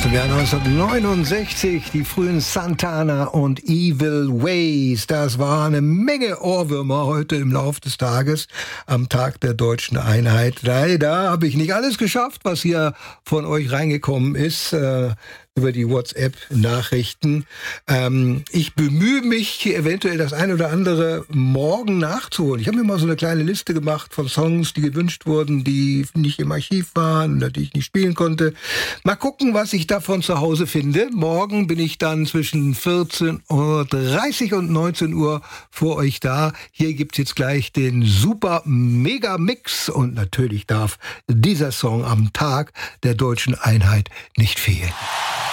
dem Jahr 1969, die frühen Santana und Evil Ways. Das war eine Menge Ohrwürmer heute im Lauf des Tages, am Tag der Deutschen Einheit. Leider habe ich nicht alles geschafft, was hier von euch reingekommen ist, über die WhatsApp-Nachrichten. Ich bemühe mich, eventuell das ein oder andere morgen nachzuholen. Ich habe mir mal so eine kleine Liste gemacht von Songs, die gewünscht wurden, die nicht im Archiv waren oder die ich nicht spielen konnte. Mal gucken, was ich davon zu Hause finde. Morgen bin ich dann zwischen 14:30 und 19 Uhr vor euch da. Hier gibt's jetzt gleich den super Mega-Mix und natürlich darf dieser Song am Tag der Deutschen Einheit nicht fehlen.